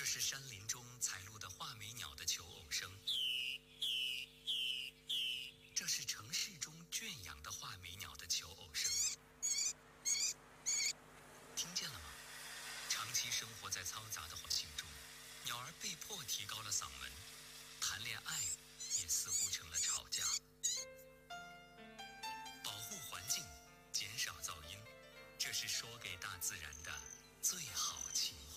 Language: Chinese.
是山林中采录的画眉鸟的求偶声，这是城市中圈养的画眉鸟的求偶声。听见了吗？长期生活在嘈杂的环境中，鸟儿被迫提高了嗓门，谈恋爱也似乎成了吵架。